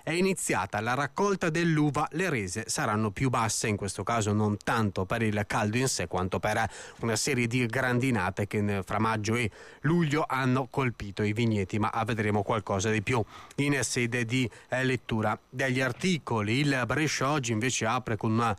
è iniziata la raccolta dell'uva, le rese saranno più basse, in questo caso non tanto per il caldo in sé quanto per una serie di grandinate che fra maggio e luglio hanno colpito i vigneti, ma vedremo qualcosa di più in sede di lettura degli articoli. Il Brescia oggi invece apre con una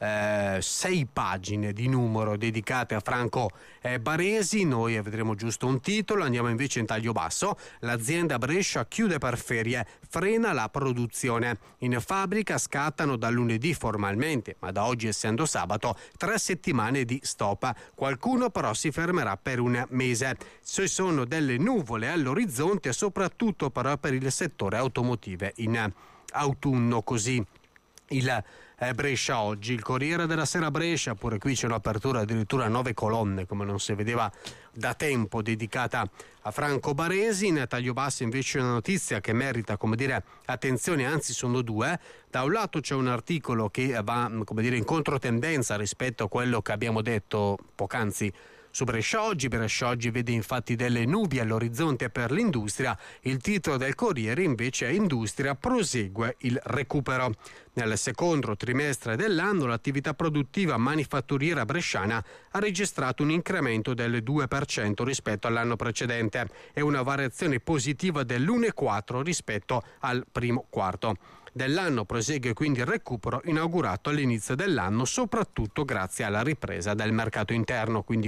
6 pagine di numero dedicate a Franco Baresi. Noi vedremo giusto un titolo, andiamo invece in taglio basso. L'azienda Brescia chiude per ferie, frena la produzione. In fabbrica scattano da lunedì formalmente, ma da oggi essendo sabato 3 settimane di stop. Qualcuno però si fermerà per un mese. Ci sono delle nuvole all'orizzonte, soprattutto però per il settore automotive in autunno, così il Brescia oggi. Il Corriere della Sera Brescia, pure qui c'è un'apertura addirittura a 9 colonne come non si vedeva da tempo, dedicata a Franco Baresi. In taglio basso invece una notizia che merita attenzione, anzi sono due. Da un lato c'è un articolo che va in controtendenza rispetto a quello che abbiamo detto poc'anzi su Brescia oggi. Brescia oggi vede infatti delle nubi all'orizzonte per l'industria. Il titolo del Corriere invece è: Industria prosegue il recupero. Nel secondo trimestre dell'anno l'attività produttiva manifatturiera bresciana ha registrato un incremento del 2% rispetto all'anno precedente e una variazione positiva dell'1,4% rispetto al primo quarto dell'anno. Prosegue quindi il recupero inaugurato all'inizio dell'anno, soprattutto grazie alla ripresa del mercato interno. Quindi,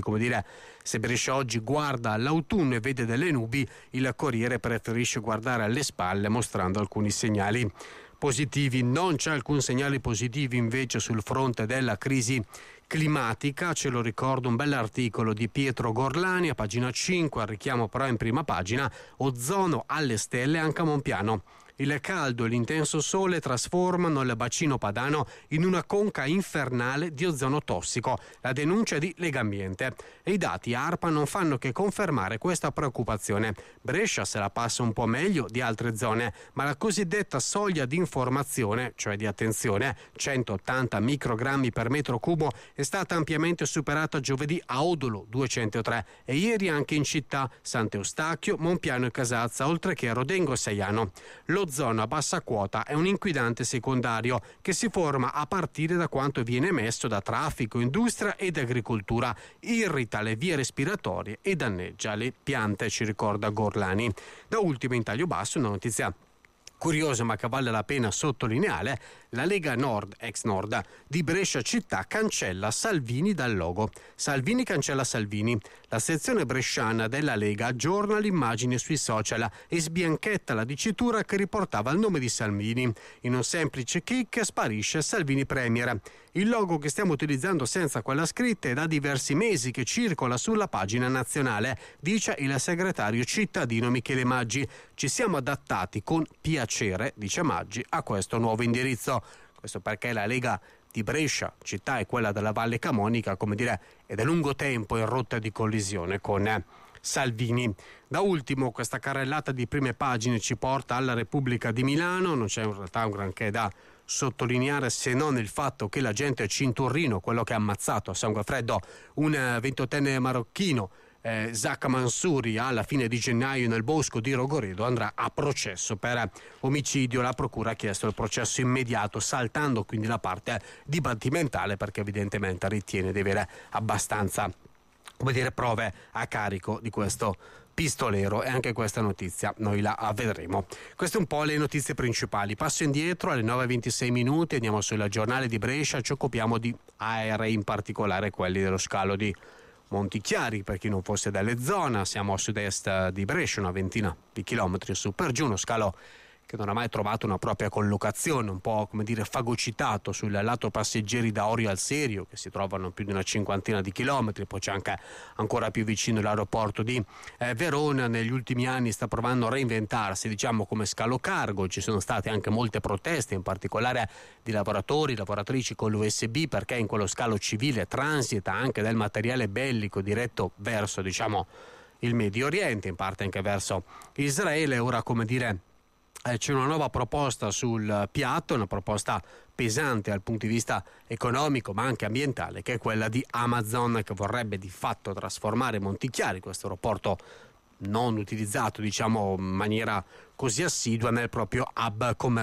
se Brescia oggi guarda all'autunno e vede delle nubi, il Corriere preferisce guardare alle spalle, mostrando alcuni segnali positivi. Non c'è alcun segnale positivo invece sul fronte della crisi climatica. Ce lo ricordo un bell'articolo di Pietro Gorlani a pagina 5, al richiamo però in prima pagina: ozono alle stelle anche a Monpiano. Il caldo e l'intenso sole trasformano il bacino padano in una conca infernale di ozono tossico, la denuncia di Legambiente. E i dati ARPA non fanno che confermare questa preoccupazione. Brescia se la passa un po' meglio di altre zone, ma la cosiddetta soglia di informazione, cioè di attenzione, 180 microgrammi per metro cubo, è stata ampiamente superata giovedì a Odolo, 203, e ieri anche in città, Sant'Eustachio, Monpiano e Casazza, oltre che a Rodengo e Seiano. L'ozono a bassa quota è un inquinante secondario che si forma a partire da quanto viene emesso da traffico, industria ed agricoltura, irrita le vie respiratorie e danneggia le piante, ci ricorda Gorlani. Da ultimo in taglio basso una notizia curiosa ma che vale la pena sottolineare: la Lega Nord, ex Nord, di Brescia città cancella Salvini dal logo. Salvini cancella Salvini. La sezione bresciana della Lega aggiorna l'immagine sui social e sbianchetta la dicitura che riportava il nome di Salvini. In un semplice click sparisce Salvini Premier. Il logo che stiamo utilizzando senza quella scritta è da diversi mesi che circola sulla pagina nazionale, dice il segretario cittadino Michele Maggi. Ci siamo adattati con piacere, dice Maggi, a questo nuovo indirizzo. Questo perché la Lega di Brescia città è quella della Valle Camonica, è da lungo tempo in rotta di collisione con Salvini. Da ultimo questa carrellata di prime pagine ci porta alla Repubblica di Milano. Non c'è in realtà un granché da sottolineare se non il fatto che l'agente Cinturrino, quello che ha ammazzato a sangue freddo un 28enne marocchino, Zak Mansouri, alla fine di gennaio nel bosco di Rogoredo, andrà a processo per omicidio. La procura ha chiesto il processo immediato, saltando quindi la parte dibattimentale, perché evidentemente ritiene di avere abbastanza prove a carico di questo pistolero, e anche questa notizia noi la vedremo. Queste un po' le notizie principali. Passo indietro alle 9:26 minuti, andiamo sul giornale di Brescia, ci occupiamo di aerei, in particolare quelli dello scalo di Montichiari. Per chi non fosse dalle zone, siamo a sud-est di Brescia, una ventina di chilometri su per giù, uno scalo che non ha mai trovato una propria collocazione, un po' fagocitato sul lato passeggeri da Orio al Serio, che si trovano più di una cinquantina di chilometri. Poi c'è anche ancora più vicino l'aeroporto di Verona. Negli ultimi anni sta provando a reinventarsi, come scalo cargo. Ci sono state anche molte proteste, in particolare di lavoratori, lavoratrici con l'USB, perché in quello scalo civile transita anche del materiale bellico diretto verso, il Medio Oriente, in parte anche verso Israele. Ora, c'è una nuova proposta sul piatto, una proposta pesante dal punto di vista economico ma anche ambientale, che è quella di Amazon, che vorrebbe di fatto trasformare Montichiari, questo aeroporto non utilizzato in maniera così assidua, nel proprio hub commerciale